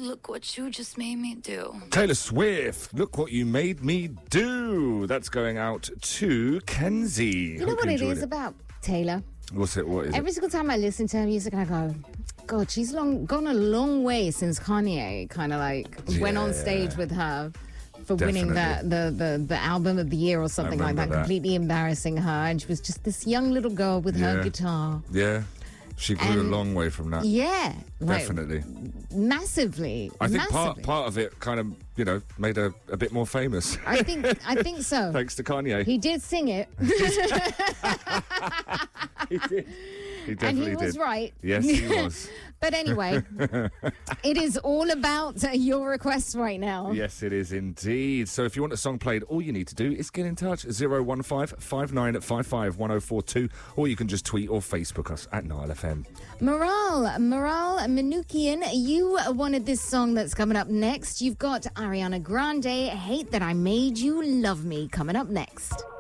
look what you just made me do. Taylor Swift, look what you made me do. That's going out to Kenzie. You know what it is about Taylor? What is Every single time I listen to her music, I go, God, she's gone a long way since Kanye kind of like went on stage with her for winning the album of the year or something like that, completely embarrassing her. And she was just this young little girl with her guitar. Yeah. She grew a long way from that. Yeah. Definitely. Massively. I think part of it kind of, made her a bit more famous. I think so. Thanks to Kanye. He did sing it. He did. He definitely and he did. was right. Yes, he was. But anyway, it is all about your requests right now. Yes, it is indeed. So if you want a song played, all you need to do is get in touch. 015-5955-1042, or you can just tweet or Facebook us at Nile FM. Maral Manukian, you wanted this song that's coming up next. You've got Ariana Grande, Hate That I Made You Love Me, coming up next.